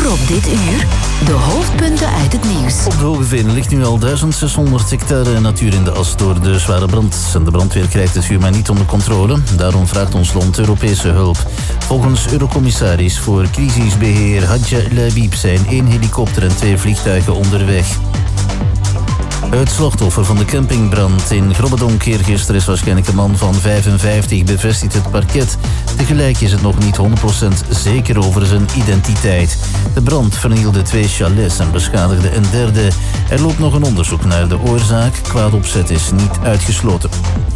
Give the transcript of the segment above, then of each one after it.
Voor op dit uur de hoofdpunten uit het nieuws. Op de Hogeveen ligt nu al 1600 hectare natuur in de as door de zware brand. En de brandweer krijgt het vuur maar niet onder controle. Daarom vraagt ons land Europese hulp. Volgens Eurocommissaris voor crisisbeheer Hadja Labib zijn 1 helikopter en 2 vliegtuigen onderweg. Het slachtoffer van de campingbrand in Grobbedonk eergisteren is waarschijnlijk een man van 55, bevestigt het parket. Tegelijk is het nog niet 100% zeker over zijn identiteit. De brand vernielde 2 chalets en beschadigde een derde. Er loopt nog een onderzoek naar de oorzaak. Kwaad opzet is niet uitgesloten.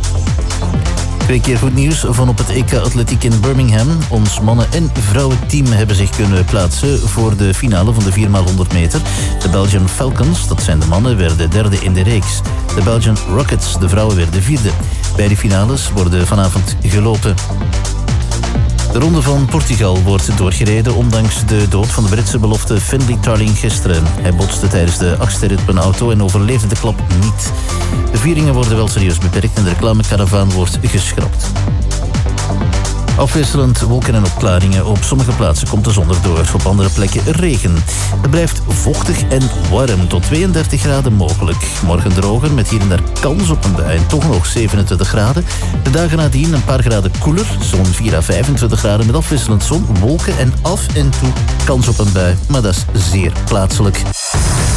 2 keer goed nieuws van op het EK Atletiek in Birmingham. Ons mannen- en vrouwenteam hebben zich kunnen plaatsen voor de finale van de 4x100 meter. De Belgian Falcons, dat zijn de mannen, werden derde in de reeks. De Belgian Rockets, de vrouwen, werden vierde. Beide finales worden vanavond gelopen. De ronde van Portugal wordt doorgereden ondanks de dood van de Britse belofte Findlay Tarling gisteren. Hij botste tijdens de 8e rit op een auto en overleefde de klap niet. De vieringen worden wel serieus beperkt en de reclamekaravaan wordt geschrapt. Afwisselend wolken en opklaringen. Op sommige plaatsen komt de zon erdoor. Op andere plekken regen. Het blijft vochtig en warm. Tot 32 graden mogelijk. Morgen droger met hier en daar kans op een bui. En toch nog 27 graden. De dagen nadien een paar graden koeler. Zo'n 4 à 25 graden met afwisselend zon, wolken en af en toe kans op een bui. Maar dat is zeer plaatselijk.